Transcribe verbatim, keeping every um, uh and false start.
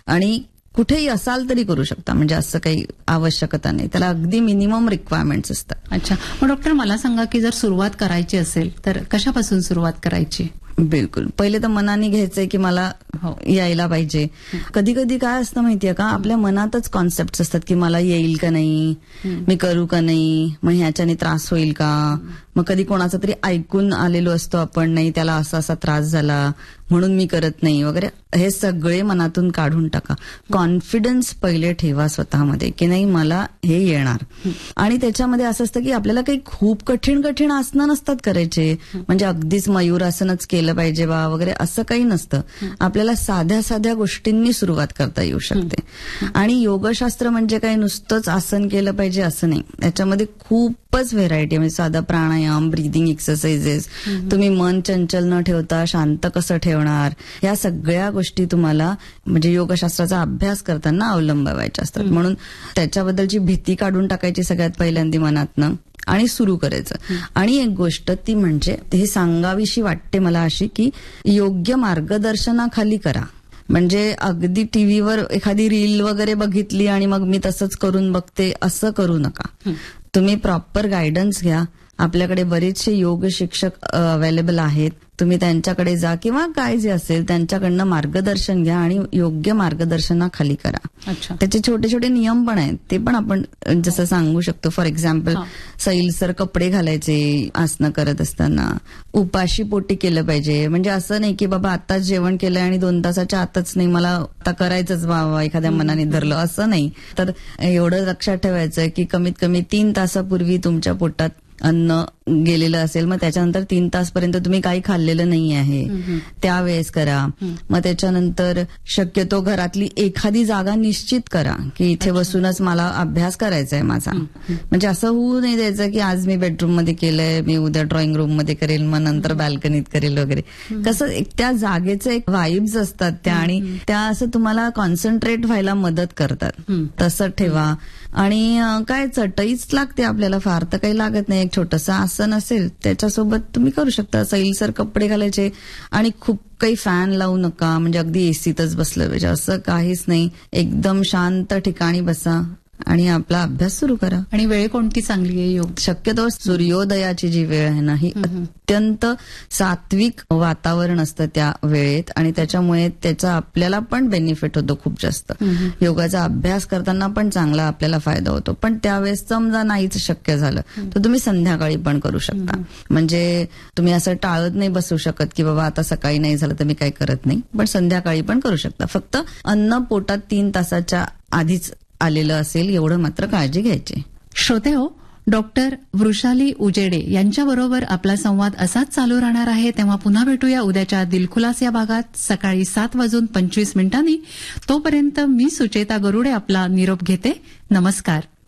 आणि कुठेही असाल तरी करू शकता, म्हणजे असं काही आवश्यकता नाही, त्याला अगदी मिनिमम रिक्वायरमेंट्स असतात. अच्छा, मग डॉक्टर मला सांगा की जर सुरुवात करायची असेल तर कशापासून सुरुवात करायची? बिलकुल, पहिले तर मनाने घ्यायचंय की मला यायला पाहिजे. कधी कधी काय असतं माहितीये का, आपल्या मनातच कॉन्सेप्ट असतात की मला येईल का नाही, मी करू का नाही, मग ह्याच्याने त्रास होईल का. मग कधी कोणाचं तरी ऐकून आलेलो असतो आपण, नाही त्याला असा असा त्रास झाला म्हणून मी करत नाही वगैरे. हे सगळे मनातून काढून टाका. कॉन्फिडन्स पहिले ठेवा स्वतःमध्ये की नाही मला हे येणार. आणि त्याच्यामध्ये असं असतं की आपल्याला काही खूप कठीण कठीण आसनं नसतात करायचे, म्हणजे अगदीच मयूरासनच केलं पाहिजे बा वगैरे असं काही नसतं. आपल्याला साध्या साध्या गोष्टींनी सुरुवात करता येऊ शकते. आणि योगशास्त्र म्हणजे काही नुसतंच आसन केलं पाहिजे असं नाही, याच्यामध्ये खूपच व्हेरायटी, म्हणजे साधा प्राणायाम, ब्रीदिंग एक्सरसाइजेस, तुम्ही मन चंचल न ठेवता शांत कसं ठेवणार, या सगळ्या गोष्टी तुम्हाला म्हणजे योगशास्त्राचा अभ्यास करताना अवलंबावायच्या असतात. म्हणून त्याच्याबद्दलची भीती काढून टाकायची सगळ्यात पहिल्यांदा मनातनं आणि सुरू करायचं. आणि एक गोष्ट ती म्हणजे हे सांगावीशी वाटते मला अशी की योग्य मार्गदर्शनाखाली करा. म्हणजे अगदी टीव्हीवर एखादी रील वगैरे बघितली आणि मग मी तसंच करून बघते असं करू नका. तुम्ही प्रॉपर गायडन्स घ्या. आपल्याकडे बरेचसे योग शिक्षक अवेलेबल आहेत, तुम्ही त्यांच्याकडे जा किंवा काय जे असेल त्यांच्याकडनं मार्गदर्शन घ्या आणि योग्य मार्गदर्शनाखाली करा. अच्छा, त्याचे छोटे छोटे नियम पण आहेत, ते पण आपण जसं सांगू शकतो. फॉर एक्झाम्पल सैलसर कपडे घालायचे आसनं करत असताना, उपाशी पोटी केलं पाहिजे. म्हणजे असं नाही की बाबा आताच जेवण केलंय आणि दोन तासाच्या आतच नाही मला आता करायचंच बाबा एखाद्या मनाने धरलं असं नाही. तर एवढं लक्षात ठेवायचं की कमीत कमी तीन तासापूर्वी तुमच्या पोटात अन्न गेलेलं असेल, मग त्याच्यानंतर तीन तासपर्यंत तुम्ही काही खाल्लेलं नाही आहे त्यावेळेस करा. मग त्याच्यानंतर शक्यतो घरातली एखादी जागा निश्चित करा की इथे बसूनच मला अभ्यास करायचा आहे माझा. म्हणजे असं होऊ नाही द्यायचं की आज मी बेडरूम मध्ये केलंय, मी उद्या ड्रॉइंग रूम मध्ये करेल, मग नंतर बाल्कनीत करेल वगैरे. कसं त्या जागेचं एक वाईब्स असतात त्या, आणि त्या असं तुम्हाला कॉन्सन्ट्रेट व्हायला मदत करतात. तसं ठेवा. आणि काय चटईच लागते आपल्याला, फार तर काही लागत नाही. एक छोटंसं आसन असेल त्याच्यासोबत तुम्ही करू शकता. सैलसर कपडे घालायचे आणि खूप काही फॅन लावू नका, म्हणजे अगदी एसीतच बसलं पाहिजे असं काहीच नाही. एकदम शांत ठिकाणी बसा आणि आपला अभ्यास सुरू करा. आणि वेळ कोणती चांगली आहे योग? शक्यतो सूर्योदयाची जी वेळ आहे ना ही अत्यंत सात्विक वातावरण असतं त्या वेळेत, आणि त्याच्यामुळे त्याचा आपल्याला पण बेनिफिट होतो खूप जास्त. योगाचा अभ्यास करताना पण चांगला आपल्याला फायदा होतो. पण त्यावेळेस समजा नाहीच शक्य झालं तर तुम्ही संध्याकाळी पण करू शकता. म्हणजे तुम्ही असं टाळत नाही बसू शकत की बाबा आता सकाळी नाही झालं तर मी काही करत नाही, पण संध्याकाळी पण करू शकता. फक्त अन्न पोटात तीन तासाच्या आधीच आलेलं असेल एवढं मात्र काळजी घ्यायची. श्रोते हो, डॉक्टर वृषाली उजेडे यांच्याबरोबर आपला संवाद असाच चालू राहणार आहे. तेव्हा पुन्हा भेटूया उद्याच्या दिलखुलास या भागात सकाळी सात वाजून पंचवीस मिनिटांनी. तोपर्यंत मी सुचेता गरुडे आपला निरोप घेते. नमस्कार.